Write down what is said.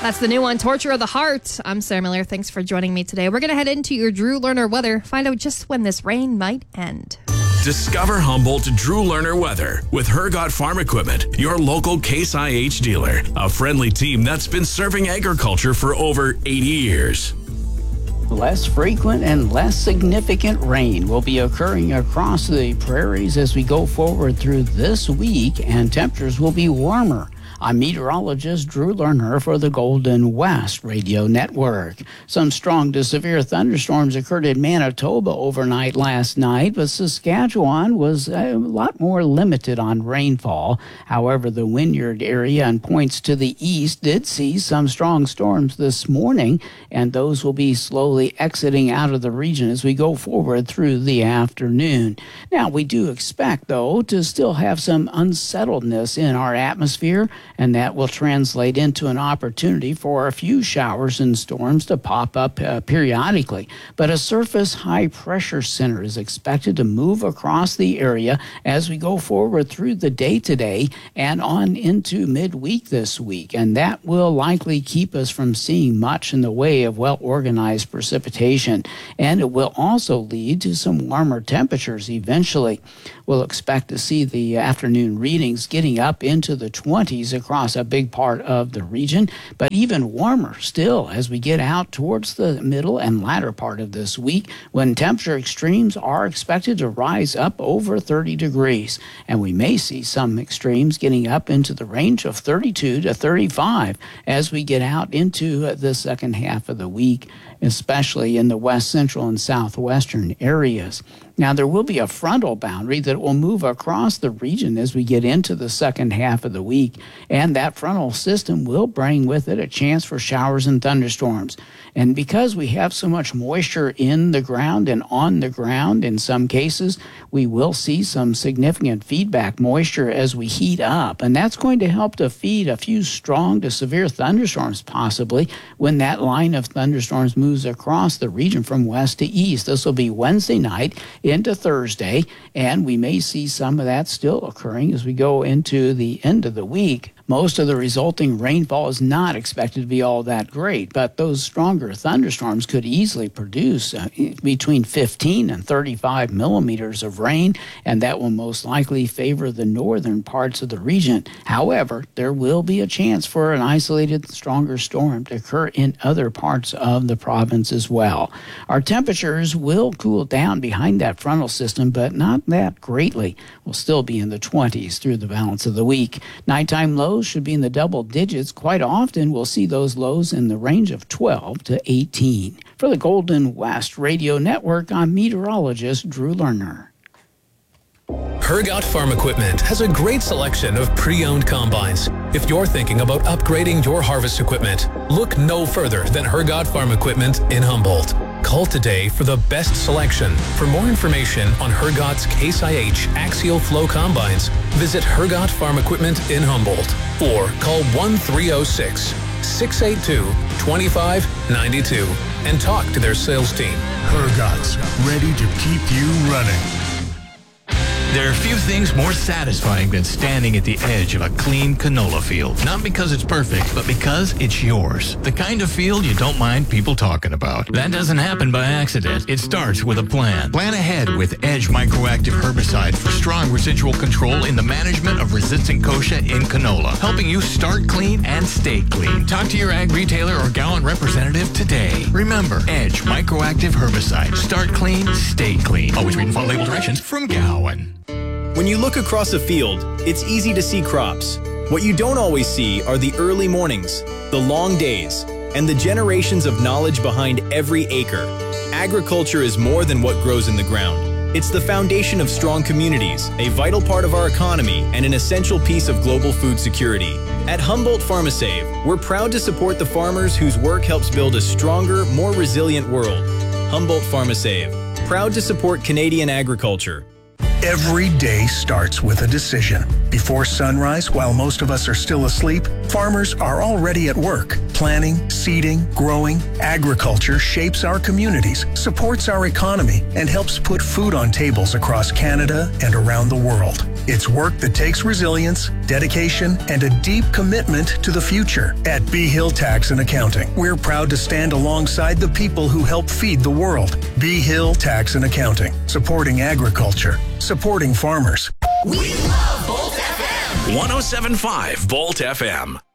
That's the new one, Torture of the Heart. I'm Sarah Miller. Thanks for joining me today. We're going to head into your Drew Lerner weather, find out just when this rain might end. Discover Humboldt Drew Lerner weather with Hergot Farm Equipment, your local Case IH dealer. A friendly team that's been serving agriculture for over 80 years. Less frequent and less significant rain will be occurring across the prairies as we go forward through this week, and temperatures will be warmer. I'm meteorologist Drew Lerner for the Golden West Radio Network. Some strong to severe thunderstorms occurred in Manitoba overnight last night, but Saskatchewan was a lot more limited on rainfall. However, the Wynyard area and points to the east did see some strong storms this morning, and those will be slowly exiting out of the region as we go forward through the afternoon. Now, we do expect, though, to still have some unsettledness in our atmosphere, and that will translate into an opportunity for a few showers and storms to pop up periodically. But a surface high-pressure center is expected to move across the area as we go forward through the day today and on into midweek this week, and that will likely keep us from seeing much in the way of well-organized precipitation, and it will also lead to some warmer temperatures eventually. We'll expect to see the afternoon readings getting up into the 20s across a big part of the region, but even warmer still as we get out towards the middle and latter part of this week, when temperature extremes are expected to rise up over 30 degrees. And we may see some extremes getting up into the range of 32 to 35 as we get out into the second half of the week, especially in the west central and southwestern areas. Now, there will be a frontal boundary that will move across the region as we get into the second half of the week, and that frontal system will bring with it a chance for showers and thunderstorms. And because we have so much moisture in the ground and on the ground in some cases, we will see some significant feedback moisture as we heat up, and that's going to help to feed a few strong to severe thunderstorms possibly when that line of thunderstorms moves across the region from west to east. This will be Wednesday night into Thursday, and we may see some of that still occurring as we go into the end of the week. Most of the resulting rainfall is not expected to be all that great, but those stronger thunderstorms could easily produce between 15 and 35 millimeters of rain, and that will most likely favor the northern parts of the region. However, there will be a chance for an isolated stronger storm to occur in other parts of the province as well. Our temperatures will cool down behind that frontal system, but not that greatly. We'll still be in the 20s through the balance of the week. Nighttime lows should be in the double digits. Quite often, we'll see those lows in the range of 12 to 18. For the Golden West Radio Network, I'm meteorologist Drew Lerner. Hergot Farm Equipment has a great selection of pre-owned combines. If you're thinking about upgrading your harvest equipment, look no further than Hergot Farm Equipment in Humboldt. Call today for the best selection. For more information on Hergot's Case IH Axial Flow Combines, visit Hergot Farm Equipment in Humboldt or call 1-306-682-2592 and talk to their sales team. Hergot's, ready to keep you running. There are few things more satisfying than standing at the edge of a clean canola field. Not because it's perfect, but because it's yours. The kind of field you don't mind people talking about. That doesn't happen by accident. It starts with a plan. Plan ahead with Edge Microactive Herbicide for strong residual control in the management of resistant kochia in canola, helping you start clean and stay clean. Talk to your ag retailer or Gowan representative today. Remember, Edge Microactive Herbicide. Start clean, stay clean. Always read and follow label directions from Gowan. When you look across a field, it's easy to see crops. What you don't always see are the early mornings, the long days, and the generations of knowledge behind every acre. Agriculture is more than what grows in the ground. It's the foundation of strong communities, a vital part of our economy, and an essential piece of global food security. At Humboldt PharmaSave, we're proud to support the farmers whose work helps build a stronger, more resilient world. Humboldt PharmaSave, proud to support Canadian agriculture. Every day starts with a decision. Before sunrise, while most of us are still asleep, farmers are already at work. Planting, seeding, growing, agriculture shapes our communities, supports our economy, and helps put food on tables across Canada and around the world. It's work that takes resilience, dedication, and a deep commitment to the future. At B. Hill Tax and Accounting, we're proud to stand alongside the people who help feed the world. B. Hill Tax and Accounting, supporting agriculture, supporting farmers. We love Bolt FM. 107.5 Bolt FM.